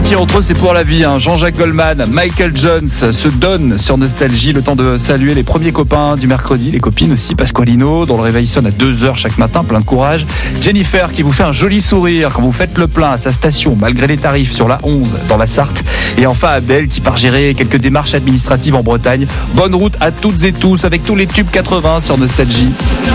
parti entre eux, c'est pour la vie. Jean-Jacques Goldman, Michael Jones se donnent sur Nostalgie. Le temps de saluer les premiers copains du mercredi, les copines aussi. Pasqualino, dont le réveil sonne à 2h chaque matin, plein de courage. Jennifer, qui vous fait un joli sourire quand vous faites le plein à sa station, malgré les tarifs, sur la 11, dans la Sarthe. Et enfin Abdel, qui part gérer quelques démarches administratives en Bretagne. Bonne route à toutes et tous, avec tous les tubes 80 sur Nostalgie.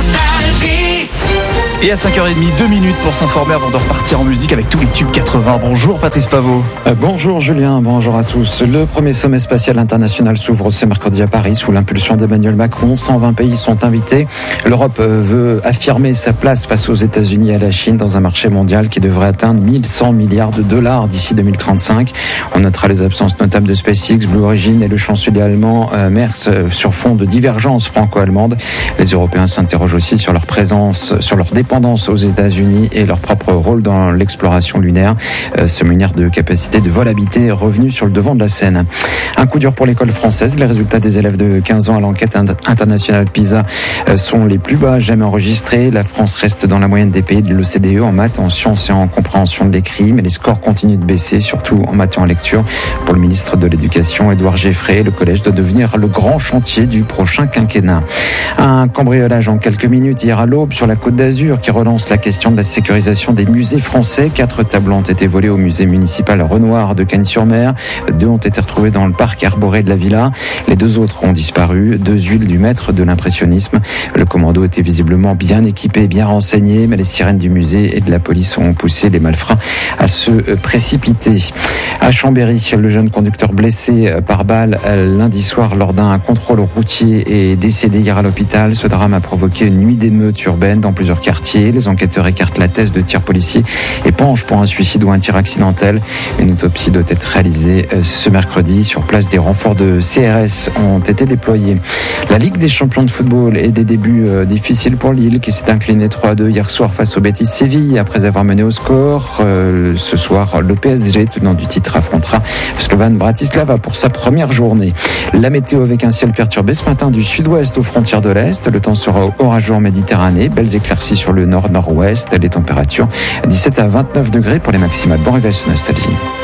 Et à 5h30, 2 minutes pour s'informer avant de repartir en musique avec tous les tubes 80. Bonjour Patrice Pavot. Bonjour Julien, bonjour à tous. Le premier sommet spatial international s'ouvre ce mercredi à Paris sous l'impulsion d'Emmanuel Macron. 120 pays sont invités. L'Europe veut affirmer sa place face aux États-Unis et à la Chine dans un marché mondial qui devrait atteindre 1100 milliards de dollars d'ici 2035. On notera les absences notables de SpaceX, Blue Origin et le chancelier allemand Merz sur fond de divergences franco-allemandes. Les Européens s'interrogent aussi sur leur présence, sur leur dépendance aux États-Unis et leur propre rôle dans l'exploration lunaire. Ce munir de capacité de vol habité est revenu sur le devant de la scène. Un coup dur pour l'école française. Les résultats des élèves de 15 ans à l'enquête internationale PISA sont les plus bas jamais enregistrés. La France reste dans la moyenne des pays de l'OCDE en maths, en sciences et en compréhension de l'écrit, mais les scores continuent de baisser, surtout en maths et en lecture. Pour le ministre de l'Éducation, Édouard Geffray, le collège doit devenir le grand chantier du prochain quinquennat. Un cambriolage en quelques minutes hier à l'Aube sur la Côte d'Azur qui relance la question de la sécurisation des musées français. 4 tableaux ont été volés au musée municipal Renoir de Cagnes-sur-Mer. 2 ont été retrouvés dans le parc arboré de la villa. Les 2 autres ont disparu. 2 huiles du maître de l'impressionnisme. Le commando était visiblement bien équipé, bien renseigné, mais les sirènes du musée et de la police ont poussé les malfrats à se précipiter. À Chambéry, le jeune conducteur blessé par balle lundi soir lors d'un contrôle routier est décédé hier à l'hôpital. Ce drame a provoqué une nuit d'émeutes urbaines dans plusieurs quartiers. Les enquêteurs écartent la thèse de tir policier et penchent pour un suicide ou un tir accidentel. Une autopsie doit être réalisée ce mercredi. Sur place, des renforts de CRS ont été déployés. La Ligue des champions de football et des débuts difficiles pour Lille qui s'est incliné 3-2 hier soir face au Betis Séville après avoir mené au score. Ce soir, le PSG, tenant du titre, affrontera Slovan Bratislava pour sa première journée. La météo avec un ciel perturbé ce matin du sud-ouest aux frontières de l'Est. Le temps sera orageux en Méditerranée. Belles éclaircies sur le nord-nord-ouest. Les températures 17 à 29 degrés pour les maximales. Bon réveil sur Nostalgie.